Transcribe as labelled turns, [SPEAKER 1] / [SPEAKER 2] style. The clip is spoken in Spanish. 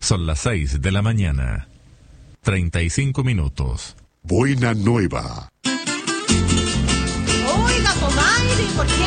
[SPEAKER 1] Son las 6 de la mañana. 35 minutos.
[SPEAKER 2] Buena nueva.
[SPEAKER 3] Oiga, comadre, ¿por qué